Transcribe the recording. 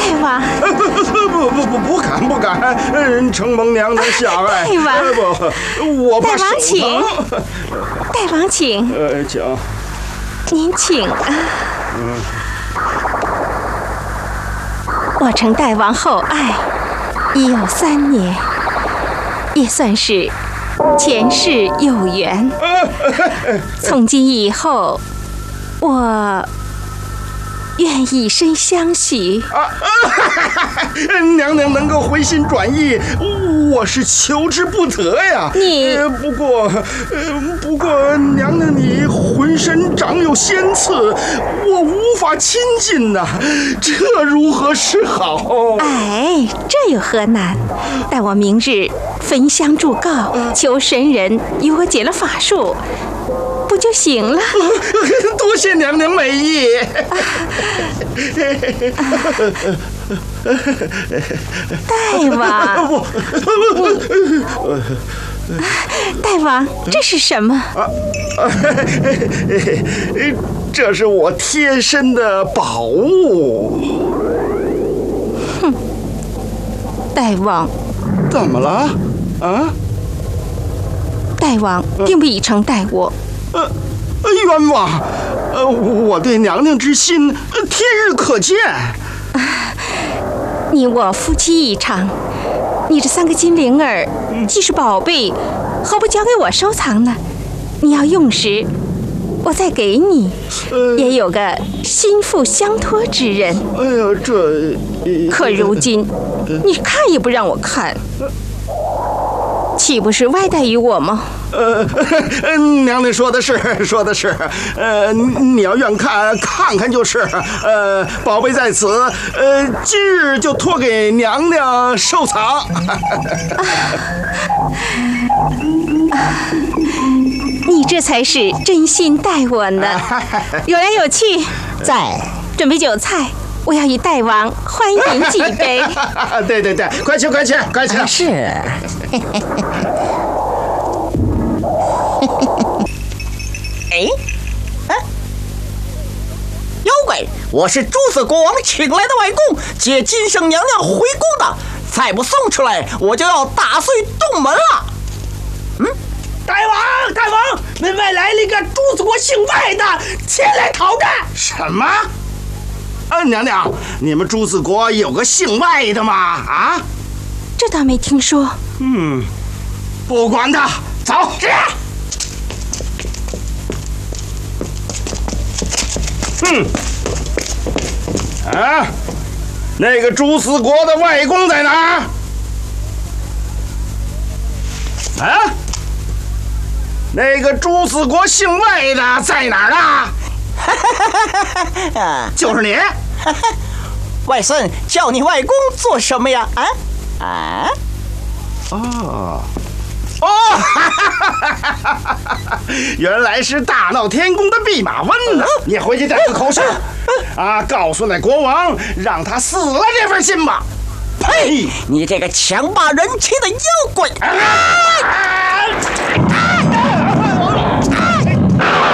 大王， 不敢，承蒙娘娘下爱。 大王， 不，我怕手疼。 大王请。 请。 您请啊。我承大王厚爱，已有3年，也算是前世有缘。从今以后，我愿以身相许。 娘娘能够回心转意，我是求之不得呀。 你不过，娘娘你浑身长有仙刺，我无法亲近呐，这如何是好？ 哎，这有何难？待我明日焚香祝告，求神人与我解了法术，不就行了？ 多谢娘娘美意。 大王，大王，这是什么？ 这是我贴身的宝物。 哼，大王， 怎么了？啊？ 大王定不以诚待我。 冤枉！我对娘娘之心，天日可见。 你我夫妻一场，你这3个金铃儿既是宝贝，何不交给我收藏呢？你要用时，我再给你，也有个心腹相托之人。 哎呀，这…… 可如今，你看也不让我看，岂不是歪待于我吗？ 娘娘说的是，你要愿看看就是。宝贝在此，今日就托给娘娘收藏。 你这才是真心待我呢。有来有去， 在准备酒菜，我要与大王欢饮几杯。 对，快去！ 是。妖怪，我是朱子国王请来的外公，接金圣娘娘回宫的，再不送出来，我就要打碎洞门了。 大王，门外来了一个朱子国姓外的，前来讨战。 什么？娘娘，你们朱子国有个姓外的吗？啊？ 这倒没听说。 不管他，走。 是。 那个朱子国的外公在哪儿？那个朱子国姓外的在哪儿呢？就是你。 外孙叫你外公做什么呀？ 原来是大闹天宫的弼马温呢！你回去带个口信，告诉那国王，让他撕了这份信吧。 呸！你这个强霸人妻的妖怪！